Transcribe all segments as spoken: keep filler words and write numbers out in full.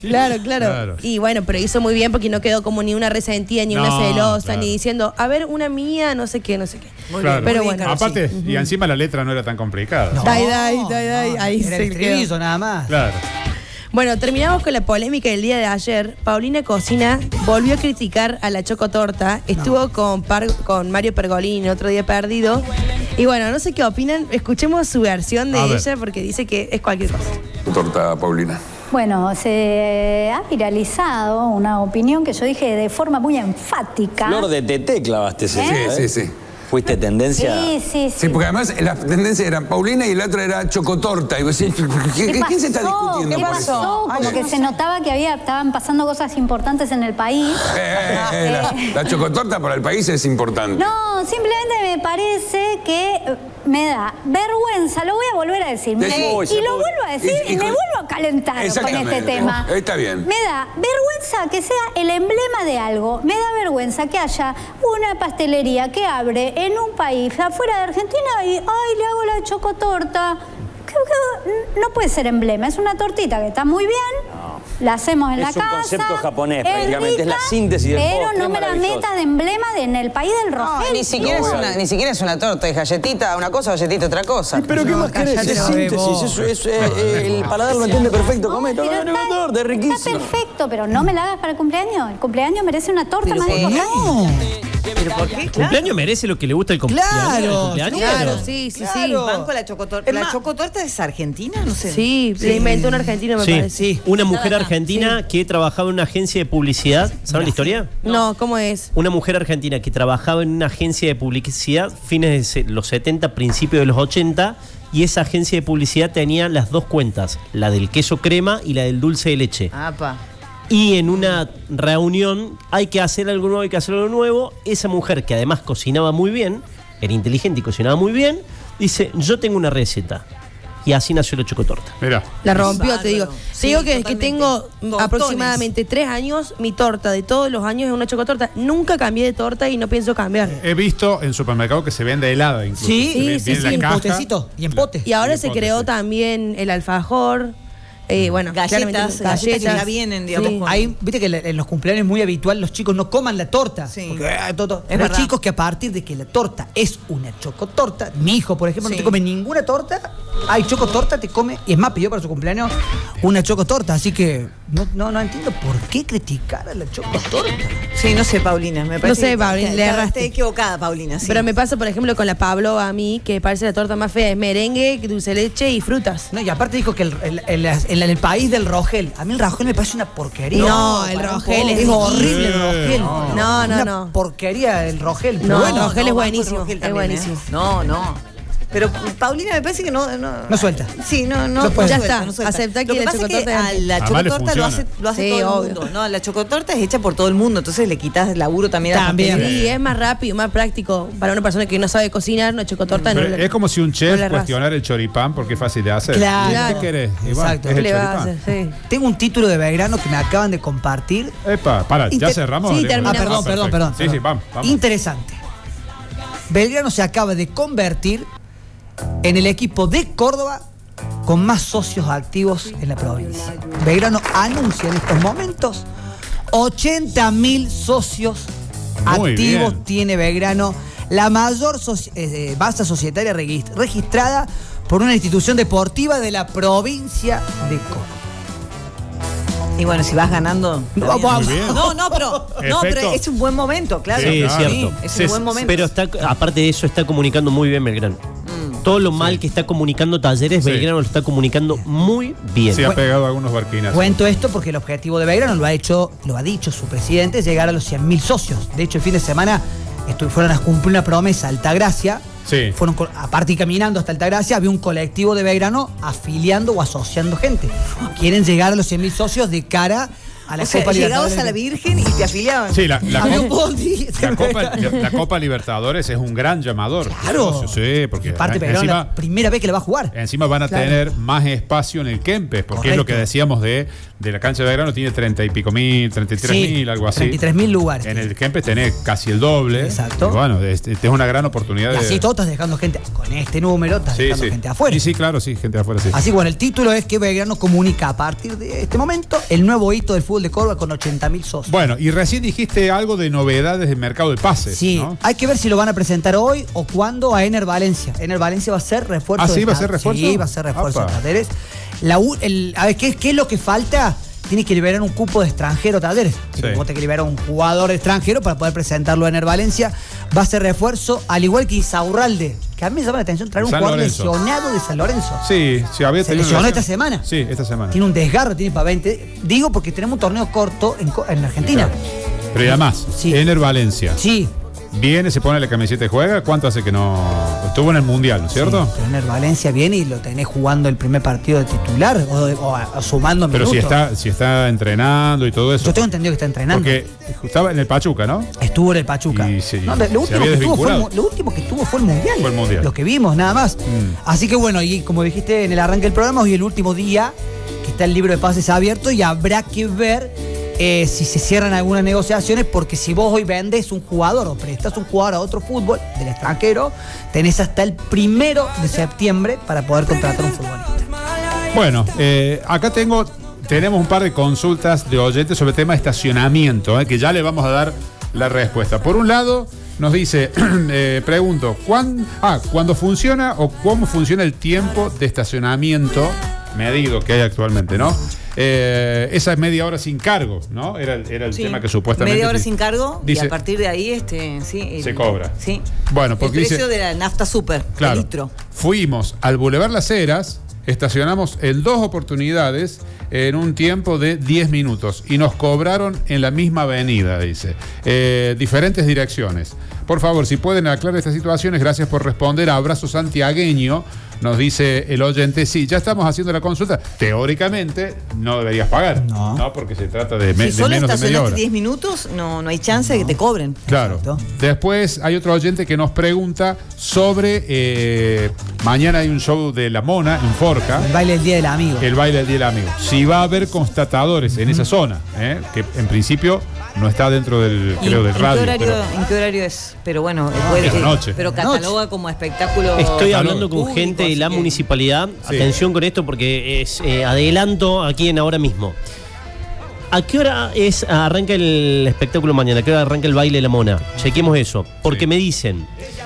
Claro, claro, claro. Y bueno, pero hizo muy bien porque no quedó como ni una resentida, ni No, una celosa, claro. ni diciendo, a ver, una mía, no sé qué, no sé qué. Muy Claro. bien, Pero muy bien, bueno, Aparte, sí. y encima la letra no era tan complicada. No, Dai, dai, dai, dai, no, ahí era se el estribillo quedó. nada más. Claro. Bueno, terminamos con la polémica del día de ayer. Paulina Cocina volvió a criticar a la Chocotorta. Estuvo con, Par- con Mario Pergolini otro día perdido. Y bueno, no sé qué opinan. Escuchemos su versión de A ver. ella porque dice que es cualquier cosa. Torta, Paulina. Bueno, se ha viralizado una opinión que yo dije de forma muy enfática. Flor de Teté clavaste ese. ¿Eh? Sí, sí, sí. Fuiste tendencia. Sí, sí, sí. Sí, porque además la tendencia era Paulina y la otra era Chocotorta. Y vos decís, ¿qué, ¿Qué ¿quién se está pasó? discutiendo ¿Qué por pasó? eso? Como Ay, que se notaba que había, estaban pasando cosas importantes en el país. Eh, eh, eh, la, la Chocotorta para el país es importante. No, simplemente me parece que eh, me da vergüenza, lo voy a volver a decir. Me- Decí- y lo vuelvo a decir y, Y- y me con- vuelvo a calentar con Exactamente. este tema. Está bien. Me da vergüenza que sea el emblema de algo. Me da vergüenza que haya una pastelería que abre en un país afuera de Argentina y, ay, le hago la chocotorta. Que- que no puede ser emblema, es una tortita que está muy bien. La hacemos en Es la un casa. concepto japonés, es prácticamente, es la rica, síntesis del Pero postre, no me la maravilloso. metas de emblema de, en el país del No, Rogel. ni siquiera, No, es voy a una, ver. ni siquiera es una torta, es galletita una cosa, galletita otra cosa. Pero ¿qué No, más querés? cállate, Es no, síntesis, vos. eso es, eh, eh, el paladar lo entiende perfecto. Comé, Pero tomé está, una torta, es está riquísimo. perfecto, pero no me la hagas para el cumpleaños. El cumpleaños merece una torta más ¿por qué? importante. ¿Pero por qué? Claro. ¿Cumpleaños merece lo que le gusta el cumpleaños? Claro, ¿El cumpleaños? Claro, sí, sí, sí. Banco la chocotorta. Es ¿La más- chocotorta es argentina? No sé. Sí, le inventó un argentino, me Sí, parece. Sí. Una mujer argentina que trabajaba en una agencia de publicidad. ¿Saben la historia? No, ¿cómo es? Una mujer argentina que trabajaba en una agencia de publicidad fines de se- los setenta, principios de los ochenta, y esa agencia de publicidad tenía las dos cuentas, la del queso crema y la del dulce de leche. Apa. Y en una reunión hay que hacer algo nuevo, hay que hacer algo nuevo. Esa mujer, que además cocinaba muy bien, era inteligente y cocinaba muy bien, dice, yo tengo una receta. Y así nació la chocotorta. Mira. La rompió, Bárbaro. te digo. Sí, te digo que desde que totalmente. tengo Tostones. aproximadamente tres años, mi torta de todos los años es una chocotorta. Nunca cambié de torta y no pienso cambiar. He visto en supermercado que se vende helada incluso. Sí, Se ve- sí, viene sí, la en caja. potecito y en pote. Y ahora Y se pote, creó sí. también el alfajor. Eh, bueno, Galletas, claramente galletas que ya vienen, digamos, Sí. con- Ahí, viste que en los cumpleaños es muy habitual los chicos no coman la torta. Sí. Porque, ah, todo, todo. Es Pero hay verdad. chicos que a partir de que la torta es una chocotorta, mi hijo, por ejemplo, Sí. no te come ninguna torta, hay chocotorta, te come, y es más, pidió para su cumpleaños una chocotorta. Así que no, no, no entiendo por qué criticar a la chocotorta. Sí, no sé, Paulina. Me parece sé, que Paulina, está- le está- erraste. Está equivocada, Paulina. Sí. Pero me pasa, por ejemplo, con la Pavlova a mí, que parece la torta más fea. Es merengue, dulce de leche y frutas. No, y aparte dijo que el, el- el- el- el país del Rogel, a mí el Rogel me parece una porquería. No, el para un Rogel poco. es es horrible el Sí, Rogel. no. No, no, Una no. porquería el Rogel. Pero No, bueno, el Rogel es banco buenísimo, Rogel es también, buenísimo. ¿eh? No, no. Pero Paulina me parece que no... No, No suelta. Sí, no, no. No puede. no Ya suelta, está, no suelta. aceptá que Lo que la pasa es que chocotorta es- a la Además le chocotorta lo hace, funciona. lo hace Sí, todo el obvio. mundo. No, la chocotorta es hecha por todo el mundo, entonces le quitas laburo también a la También. pastelería. Sí, es más rápido, más práctico. Para una persona que no sabe cocinar, una chocotorta no Pero le- es como si un no chef le arrasa. cuestionara el choripán porque es fácil de hacer. Claro. ¿Qué querés? Y bueno, Exacto. es ¿Qué el le vas a choripán. hacer? Sí. tengo un título de Belgrano que me acaban de compartir. Epa, para, ¿ya Inter- cerramos? Sí, Hablemos. terminamos. Ah, perdón, perdón, perfecto. perdón. Sí, sí, perdón. vamos, vamos. Interesante. Belgrano se acaba de convertir en el equipo de Córdoba con más socios activos en la provincia. Belgrano anuncia en estos momentos ochenta mil socios Muy activos bien. tiene Belgrano, la mayor soci- eh, base societaria regist- registrada por una institución deportiva de la provincia de Córdoba. Y bueno, si vas ganando... No, está bien. vamos. Muy bien. No, no, pero, no, pero Efecto. es un buen momento, claro. Sí, es claro. cierto. Es Se- un buen momento. Pero está, aparte de eso, está comunicando muy bien Belgrano. Todo lo mal que está comunicando Talleres, Sí. Belgrano lo está comunicando muy bien. Se ha pegado algunos barquinas. Cuento esto porque el objetivo de Belgrano lo ha hecho, lo ha dicho su presidente, es llegar a los cien mil socios. De hecho, el fin de semana estu- fueron a cumplir una promesa a Altagracia. Sí. Fueron, co- aparte y caminando hasta Altagracia, había un colectivo de Belgrano afiliando o asociando gente. Quieren llegar a los cien mil socios de cara A la O sea, Copa llegabas Libertadores. a la Virgen y te afiliaban. Sí, la, la, Había Copa- un bondi. la Copa, la Copa Libertadores es un gran llamador. Claro. Sí, porque Parte, pero encima, la primera vez que la va a jugar. encima van a Claro. tener más espacio en el Kempes, porque es lo que Correcto. decíamos de, de la cancha de Belgrano, tiene treinta y pico mil, treinta y tres mil, algo así. treinta y tres mil lugares. En el Kempes tenés casi el doble. Exacto. Y bueno, este, este es una gran oportunidad Y de. así todo estás dejando gente, con este número, estás Sí, dejando sí. gente afuera. Y sí, claro, sí, gente afuera, sí. Así que bueno, el título es que Belgrano comunica a partir de este momento el nuevo hito del fútbol de Córdoba con ochenta mil socios. Bueno, y recién dijiste algo de novedades del mercado de pases. Sí, ¿no? hay que ver si lo van a presentar hoy o cuándo a Ener Valencia. Ener Valencia va a ser refuerzo. ¿Ah, sí? de ¿Va a ser Tar- refuerzo? Sí, va a ser refuerzo Apa. de Talleres. La u- el- a ver, ¿qué, ¿qué es lo que falta? Tiene que liberar un cupo de extranjero Talleres. Sí. Vos tenés que liberar un jugador extranjero para poder presentarlo a Ener Valencia. Va a ser refuerzo, al igual que Isaurralde, que a mí me llama la atención traer un San jugador Lorenzo. lesionado de San Lorenzo. Sí, sí, había Se tenido lesionó relación. esta semana. Sí, esta semana. Tiene un desgarro, tiene para veinte. Digo porque tenemos un torneo corto en, co- en Argentina. Pero y además, Sí. Ener Valencia. Sí. Viene, se pone la camiseta y juega. ¿Cuánto hace que no estuvo en el Mundial, ¿no es cierto? Sí, pero Ener Valencia viene y lo tenés jugando el primer partido de titular o, de- o a- o sumando Pero minutos. si está, si está entrenando y todo eso. Yo tengo entendido que está entrenando. Porque estaba en el Pachuca, ¿no? Estuvo en el Pachuca. Y sí, No, lo, se último había que estuvo fue el, desvinculado. mu- lo último que estuvo fue el Mundial. Fue el Mundial. Lo que vimos, nada más. Mm. Así que bueno, y como dijiste en el arranque del programa, hoy el último día que está el libro de pases abierto y habrá que ver eh, si se cierran algunas negociaciones, porque si vos hoy vendes un jugador o prestas un jugador a otro fútbol del extranjero, tenés hasta el primero de septiembre para poder contratar un futbolista. Bueno, eh, acá tengo, tenemos un par de consultas de oyentes sobre el tema de estacionamiento, eh, que ya le vamos a dar la respuesta. Por un lado, nos dice, eh, pregunto, ¿cuán, ah, ¿cuándo funciona o cómo funciona el tiempo de estacionamiento medido que hay actualmente, ¿no? Eh, esa es media hora sin cargo, ¿no? Era, el- era el Sí. tema que supuestamente... Media hora di- sin cargo dice- y a partir de ahí este, sí, el- Se cobra. Sí. Bueno, porque el dice- precio de la nafta super, Claro. el litro. Fuimos al Boulevard Las Heras, estacionamos en dos oportunidades en un tiempo de diez minutos y nos cobraron en la misma avenida, dice. Eh, diferentes direcciones. Por favor, si pueden aclarar estas situaciones, gracias por responder. Abrazo santiagueño, nos dice el oyente. Sí, ya estamos haciendo la consulta. Teóricamente no deberías pagar, No. ¿no? Porque se trata de, me- Si de solo menos de media estacionaste hora. diez minutos, no, no hay chance de que te cobren. Claro. Exacto. Después hay otro oyente que nos pregunta sobre eh, mañana hay un show de La Mona en Forca, El baile del Día del Amigo. el baile del Día del Amigo. Si va a haber constatadores en esa zona, ¿eh? Que en principio no está dentro del, ¿Y creo, del en, qué radio. horario, pero- ¿En qué horario es? Pero bueno, eh, puede- es de eh, noche. pero cataloga como espectáculo. Estoy Catalogo hablando con público, gente de así la que- municipalidad. Sí. Atención con esto porque es eh, adelanto aquí en ahora mismo. ¿A qué hora es arranca el espectáculo mañana? ¿A qué hora arranca el baile de la mona? Chequemos eso. Porque Sí. me dicen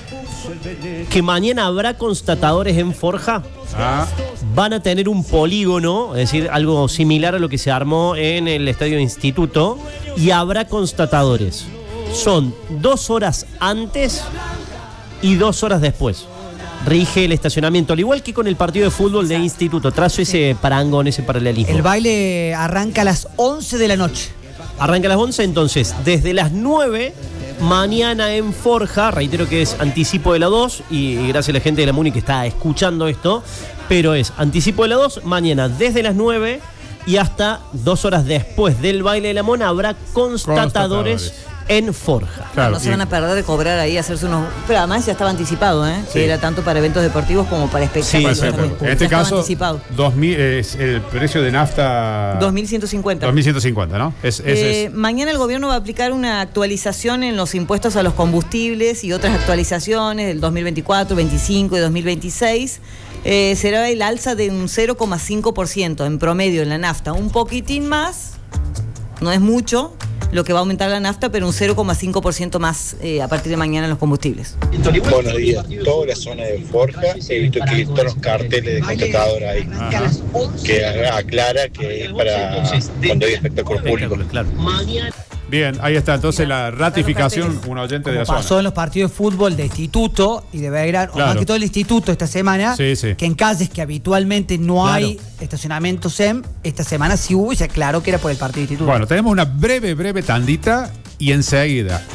que mañana habrá constatadores en Forja. Ah, Van a tener un polígono, es decir, algo similar a lo que se armó en el Estadio Instituto, y habrá constatadores. Son dos horas antes y dos horas después. Rige el estacionamiento, al igual que con el partido de fútbol de Instituto. Trazo ese parangón, ese paralelismo. El baile arranca a las once de la noche. Arranca a las once, entonces, desde las nueve, mañana en Forja, reitero que es anticipo de la dos, y gracias a la gente de la MUNI que está escuchando esto, pero es anticipo de la dos, mañana desde las nueve y hasta dos horas después del baile de la mona habrá constatadores, Constatadores. en Forja. claro. no se y- van a perder de cobrar ahí, hacerse unos. Pero además ya estaba anticipado, ¿eh? Sí. Que era tanto para eventos deportivos como para puede espectáculos. ser, también. pero en este Ya estaba caso, anticipado. dos mil es el precio de nafta. dos mil ciento cincuenta. dos mil ciento cincuenta, ¿no? Es, ese Eh, es. mañana el gobierno va a aplicar una actualización en los impuestos a los combustibles y otras actualizaciones del dos mil veinticuatro, veinticinco y dos mil veintiséis. Eh, será el alza de un cero coma cinco por ciento en promedio en la nafta. Un poquitín más, no es mucho lo que va a aumentar la nafta, pero un cero coma cinco por ciento más eh, a partir de mañana en los combustibles. Buenos días. Toda la zona de Forja, he visto que todos los carteles de contratador ahí, Ajá. que aclara que es para cuando hay espectáculos públicos. Claro. Bien, ahí está. Entonces la ratificación, un oyente de la Como pasó zona. en los partidos de fútbol de Instituto y de Belgrano, o Claro. más que todo el Instituto esta semana, Sí, sí. que en calles que habitualmente no Claro. hay estacionamiento S E M, esta semana sí hubo y se aclaró que era por el partido de Instituto. Bueno, tenemos una breve, breve tandita y enseguida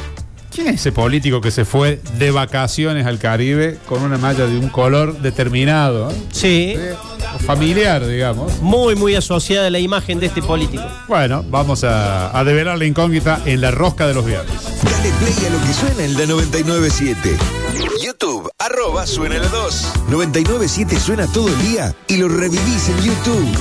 ¿Quién es ese político que se fue de vacaciones al Caribe con una malla de un color determinado? ¿eh? Sí. Eh, familiar, digamos. Muy, muy asociada a la imagen de este político. Bueno, vamos a, a develar la incógnita en la rosca de los viernes. Dale play a lo que suena en la noventa y nueve punto siete. YouTube, arroba suena la dos. noventa y nueve punto siete suena todo el día y lo revivís en YouTube.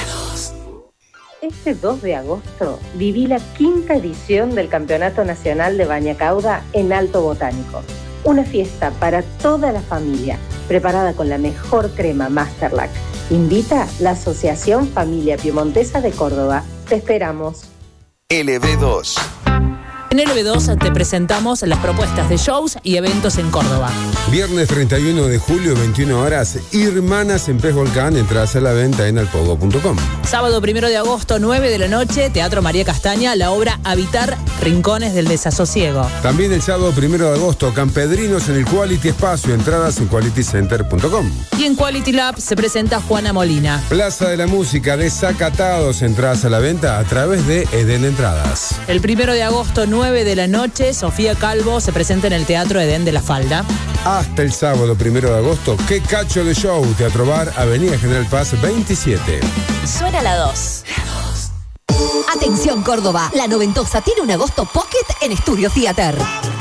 Este dos de agosto viví la quinta edición del Campeonato Nacional de Bañacauda en Alto Botánico. Una fiesta para toda la familia, preparada con la mejor crema Masterlac. Invita la Asociación Familia Piemontesa de Córdoba. Te esperamos. L B dos. En L B dos te presentamos las propuestas de shows y eventos en Córdoba. Viernes treinta y uno de julio, veintiuna horas, Hermanas en Pez Volcán, entradas a la venta en alpogo punto com. Sábado primero de agosto, nueve de la noche, Teatro María Castaña, la obra Habitar Rincones del Desasosiego. También el sábado primero de agosto, Campedrinos en el Quality Espacio, entradas en quality center punto com. Y en Quality Lab se presenta Juana Molina. Plaza de la Música, Desacatados, entradas a la venta a través de Eden Entradas. El primero de agosto, nueve de la noche, Sofía Calvo se presenta en el Teatro Edén de la Falda. Hasta el sábado primero de agosto, Qué Cacho de Show, Teatro Bar, Avenida General Paz veintisiete. Suena la dos. Atención Córdoba, la noventosa tiene un agosto pocket en Estudio Theater.